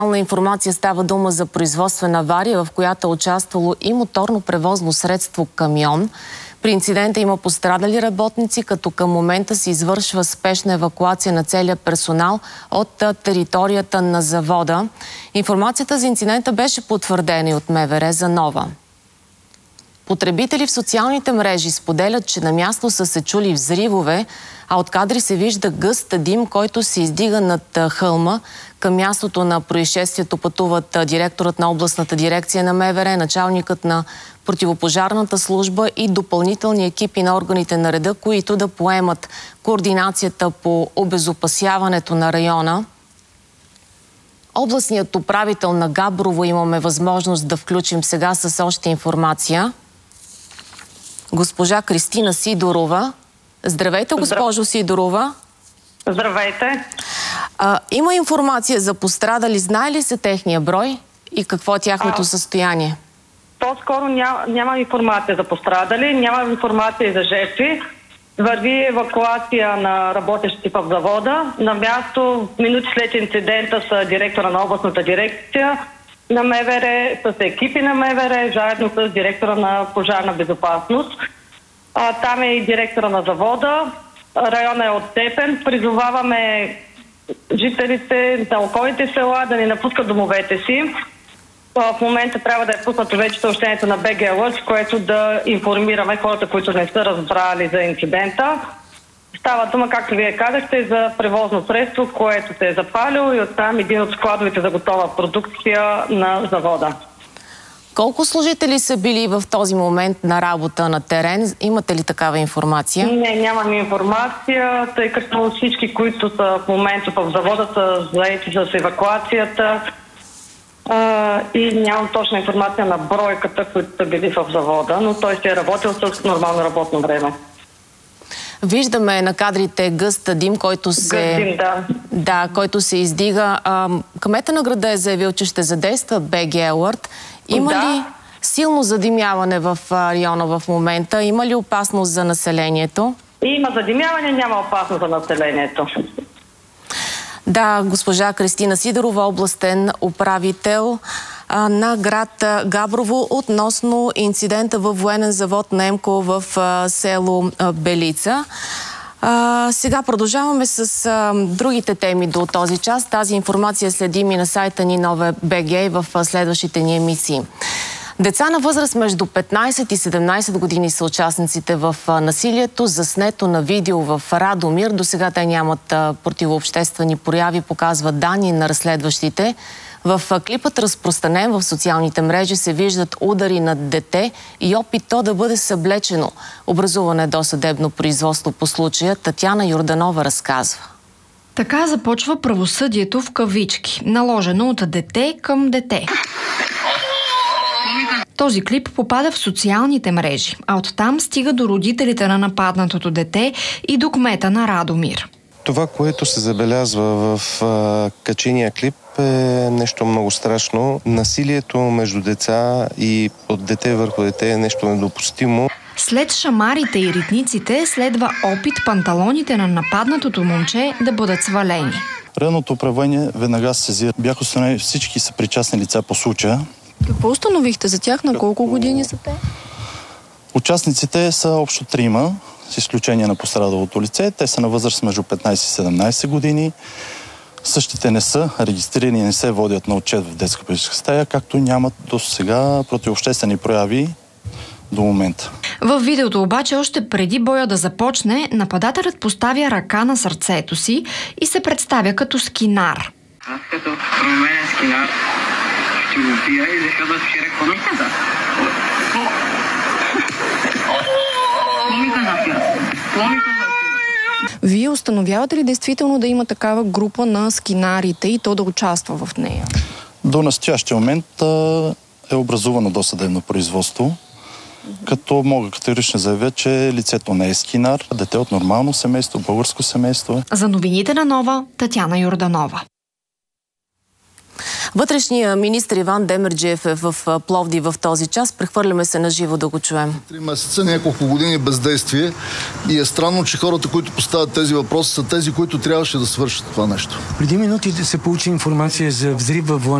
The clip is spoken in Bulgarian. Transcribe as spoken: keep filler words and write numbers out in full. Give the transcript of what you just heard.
Информация става дума за производствена авария, в която е участвало и моторно превозно средство камион. При инцидента има пострадали работници, като към момента се извършва спешна евакуация на целия персонал от територията на завода. Информацията за инцидента беше потвърдена и от МВР за Нова. Потребители в социалните мрежи споделят, че на място са се чули взривове, а от кадри се вижда гъст дим, който се издига над хълма. Към мястото на происшествието пътуват директорът на областната дирекция на МВР, началникът на противопожарната служба и допълнителни екипи на органите на реда, които да поемат координацията по обезопасяването на района. Областният управител на Габрово имаме възможност да включим сега с още информация. Госпожа Кристина Сидорова. Здравейте, госпожо Сидорова. Здравейте. А, има информация за пострадали. Знае ли се техния брой и какво е тяхното а, състояние? По-скоро няма, няма информация за пострадали, няма информация и за жертви. Върви евакуация на работещи в завода. На място, минути след инцидента, са директора на областната дирекция на МВР, с екипи на МВР, заедно с директора на пожарна безопасност. А, там е и директора на завода. Районът е отцепен. Призоваваме жителите на околните села да не напускат домовете си. В момента трябва да е пуснато вече съобщението на БГ Алърт, с което да информираме хората, които не са разбрали за инцидента. Става дума, както вие казахте, за превозно средство, което се е запалило и оттам един от складовете за готова продукция на завода. Колко служители са били в този момент на работа на терен? Имате ли такава информация? Не, нямам информация, тъй като всички, които са в момента в завода, са заети с евакуацията а, и нямам точна информация на бройката, които са били в завода, но той се е работил с нормално работно време. Виждаме на кадрите гъст дим, който се, Гъстим, да. Да, който се издига. А, кмета на града е заявил, че ще задейства БГ Алърт. Има да. ли силно задимяване в района в момента? Има ли опасност за населението? Има задимяване, няма опасност за населението. Да, госпожа Кристина Сидорова, областен управител а, на град Габрово, относно инцидента във военен завод на ЕМКО в а, село а, Белица. А, сега продължаваме с а, другите теми до този час. Тази информация следим и на сайта ни Нова БГ и в а, следващите ни емисии. Деца на възраст между петнайсет и седемнайсет години са участниците в а, насилието, заснето на видео в Радомир. До сега те нямат а, противообществени прояви, показват данни на разследващите. В а, клипът, разпространен в социалните мрежи, се виждат удари над дете и опит то да бъде съблечено. Образуване до съдебно производство по случая. Татяна Йорданова разказва. Така започва правосъдието в кавички, наложено от дете към дете. Този клип попада в социалните мрежи, а оттам стига до родителите на нападнатото дете и до кмета на Радомир. Това, което се забелязва в а, качения клип, е нещо много страшно. Насилието между деца и от дете върху дете е нещо недопустимо. След шамарите и ритниците следва опит панталоните на нападнатото момче да бъдат свалени. Районното управление веднага се сезира. Бяха установени всички са причастни лица по случая. Какво установихте за тях? На колко години са те? Участниците са общо трима, с изключение на пострадалото лице. Те са на възраст между петнайсет и седемнайсет години. Същите не са регистрирани и не се водят на отчет в детска педагогическа стая, както нямат до сега противообществени прояви до момента. В видеото обаче, още преди боя да започне, нападателят поставя ръка на сърцето си и се представя като скинар. Аз като променя скинар ще го пия и защото ще рекла ми каза. Вие установявате ли действително да има такава група на скинарите и то да участва в нея? До настоящия момент е образувано досъдебно производство, mm-hmm. като мога категорично заявя, че лицето не е скинар, дете от нормално семейство, българско семейство. За новините на Нова, Татяна Йорданова. Вътрешният министр Иван Демерджиев е в Пловдив в този час. Прехвърляме се на живо да го чуем. Три месеца, няколко години бездействие и е странно, че хората, които поставят тези въпроси, са тези, които трябваше да свършат това нещо. Преди минути се получи информация за взрив във